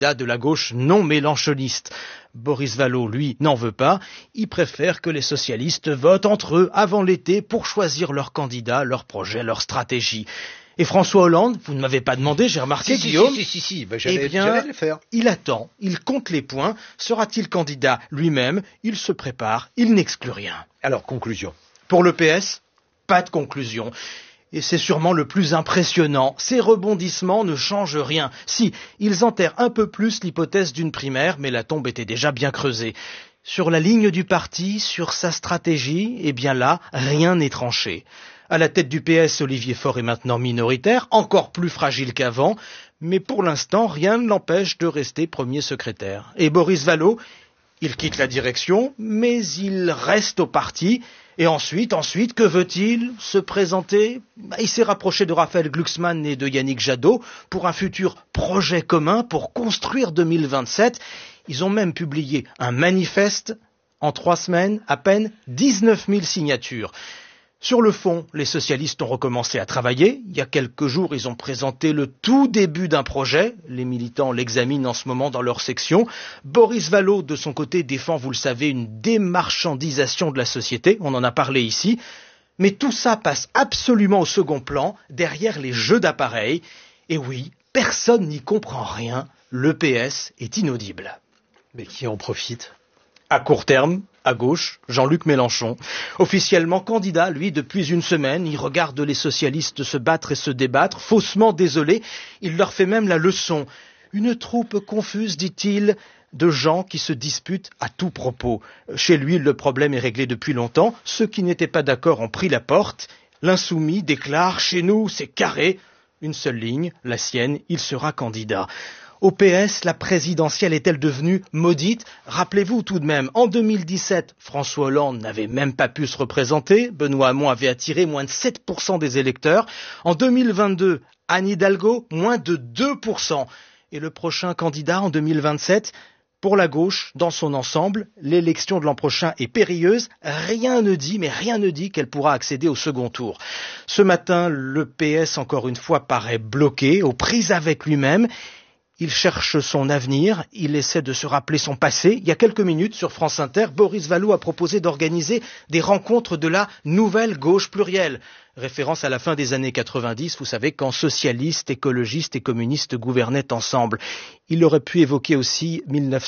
de la gauche non mélenchoniste. Boris Vallaud, lui, n'en veut pas. Il préfère que les socialistes votent entre eux avant l'été pour choisir leur candidat, leur projet, leur stratégie. Et François Hollande, vous ne m'avez pas demandé, j'ai remarqué, Guillaume. Si, j'allais le faire. Il attend, il compte les points. Sera-t-il candidat lui-même? Il se prépare, il n'exclut rien. Alors, conclusion. Pour le PS, pas de conclusion. Et c'est sûrement le plus impressionnant. Ces rebondissements ne changent rien. Si, ils enterrent un peu plus l'hypothèse d'une primaire, mais la tombe était déjà bien creusée. Sur la ligne du parti, sur sa stratégie, eh bien là, rien n'est tranché. À la tête du PS, Olivier Faure est maintenant minoritaire, encore plus fragile qu'avant, mais pour l'instant, rien ne l'empêche de rester premier secrétaire. Et Boris Vallaud, il quitte la direction, mais il reste au parti. Et ensuite, que veut-il? Se présenter? Il s'est rapproché de Raphaël Glucksmann et de Yannick Jadot pour un futur projet commun pour construire 2027. Ils ont même publié un manifeste. En 3 semaines, à peine 19 000 signatures. Sur le fond, les socialistes ont recommencé à travailler. Il y a quelques jours, ils ont présenté le tout début d'un projet. Les militants l'examinent en ce moment dans leur section. Boris Vallaud, de son côté, défend, vous le savez, une démarchandisation de la société. On en a parlé ici. Mais tout ça passe absolument au second plan, derrière les jeux d'appareils. Et oui, personne n'y comprend rien. Le PS est inaudible. Mais qui en profite? À court terme, à gauche, Jean-Luc Mélenchon. Officiellement candidat, lui, depuis une semaine, il regarde les socialistes se battre et se débattre, faussement désolé, il leur fait même la leçon. Une troupe confuse, dit-il, de gens qui se disputent à tout propos. Chez lui, le problème est réglé depuis longtemps. Ceux qui n'étaient pas d'accord ont pris la porte. L'insoumis déclare « Chez nous, c'est carré ». Une seule ligne, la sienne, il sera candidat. Au PS, la présidentielle est-elle devenue maudite? Rappelez-vous tout de même, en 2017, François Hollande n'avait même pas pu se représenter. Benoît Hamon avait attiré moins de 7% des électeurs. En 2022, Anne Hidalgo, moins de 2%. Et le prochain candidat en 2027? Pour la gauche, dans son ensemble, l'élection de l'an prochain est périlleuse. Rien ne dit qu'elle pourra accéder au second tour. Ce matin, le PS, encore une fois, paraît bloqué, aux prises avec lui-même. Il cherche son avenir, il essaie de se rappeler son passé. Il y a quelques minutes, sur France Inter, Boris Vallaud a proposé d'organiser des rencontres de la nouvelle gauche plurielle. Référence à la fin des années 90, vous savez, quand socialistes, écologistes et communistes gouvernaient ensemble. Il aurait pu évoquer aussi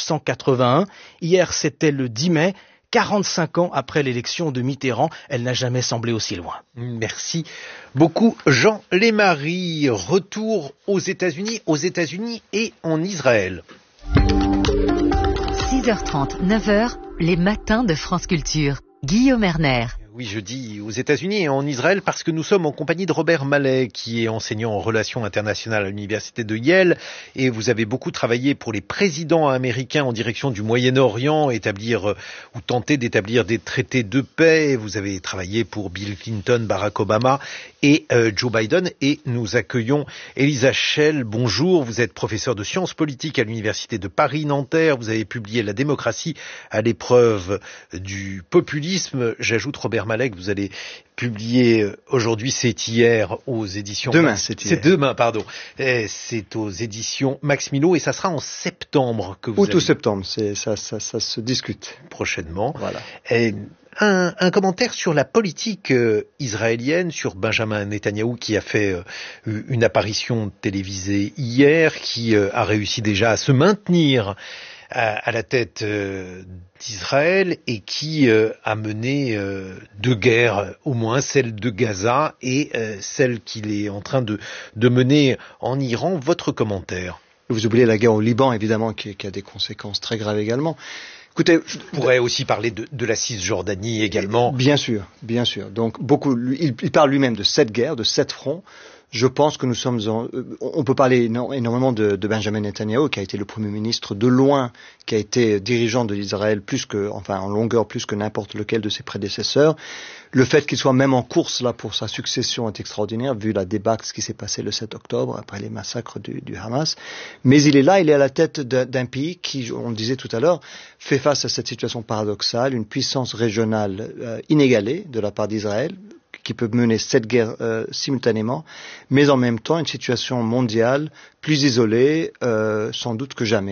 1981. Hier, c'était le 10 mai. 45 ans après l'élection de Mitterrand, elle n'a jamais semblé aussi loin. Merci beaucoup Jean Lémarie. Retour aux États-Unis et en Israël. 6h30, 9h, les matins de France Culture. Guillaume Erner. Oui, je dis aux États-Unis et en Israël parce que nous sommes en compagnie de Robert Mallet, qui est enseignant en relations internationales à l'université de Yale. Et vous avez beaucoup travaillé pour les présidents américains en direction du Moyen-Orient, ou tenter d'établir des traités de paix. Vous avez travaillé pour Bill Clinton, Barack Obama et Joe Biden. Et nous accueillons Elisa Schell. Bonjour, vous êtes professeur de sciences politiques à l'université de Paris-Nanterre. Vous avez publié La démocratie à l'épreuve du populisme. J'ajoute, Robert Mallet, que vous allez publier aujourd'hui, c'est hier aux éditions... Demain, c'est demain, pardon. C'est aux éditions Max Milo et ça sera en septembre que vous Août ou septembre, ça se discute. Prochainement. Voilà. Un commentaire sur la politique israélienne, sur Benjamin Netanyahou qui a fait une apparition télévisée hier, qui a réussi déjà à se maintenir à la tête d'Israël et qui a mené 2 guerres, au moins celle de Gaza et celle qu'il est en train de mener en Iran. Votre commentaire? Vous oubliez la guerre au Liban, évidemment, qui a des conséquences très graves également. Écoutez, on pourrait aussi parler de la Cisjordanie également. Bien sûr. Donc il parle lui-même de 7 guerres, de 7 fronts. Je pense que on peut parler énormément de Benjamin Netanyahou, qui a été le Premier ministre de loin, qui a été dirigeant de l'Israël en longueur plus que n'importe lequel de ses prédécesseurs. Le fait qu'il soit même en course là pour sa succession est extraordinaire, vu la débâcle, ce qui s'est passé le 7 octobre, après les massacres du Hamas. Mais il est à la tête d'un pays qui, on le disait tout à l'heure, fait face à cette situation paradoxale, une puissance régionale inégalée de la part d'Israël, qui peut mener 7 guerres simultanément, mais en même temps une situation mondiale plus isolée sans doute que jamais.